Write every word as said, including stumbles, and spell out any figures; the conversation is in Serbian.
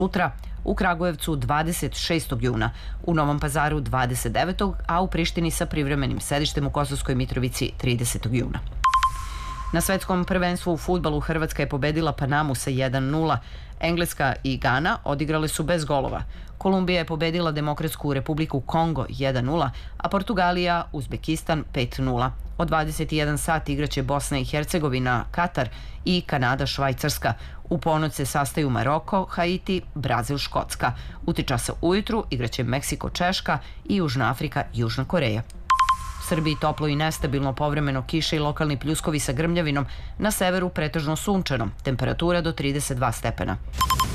sutra, u Kragujevcu dvadeset šestog juna, u Novom Pazaru dvadeset devetog a u Prištini sa privremenim sedištem u Kosovskoj Mitrovici tridesetog juna. Na svetskom prvenstvu u fudbalu Hrvatska je pobedila Panamu sa jedan nula. Engleska i Gana odigrale su bez golova. Kolumbija je pobedila Demokratsku Republiku Kongo jedan nula, a Portugalija Uzbekistan pet nula. Od dvadeset jedan sat igraće Bosna i Hercegovina, Katar i Kanada, Švajcarska. U ponoć se sastaju Maroko, Haiti, Brazil, Škotska. U tri časa ujutru igraće Meksiko, Češka i Južna Afrika, Južna Koreja. U Srbiji toplo i nestabilno, povremeno kiše i lokalni pljuskovi sa grmljavinom, na severu pretežno sunčano, temperatura do trideset dva stepena.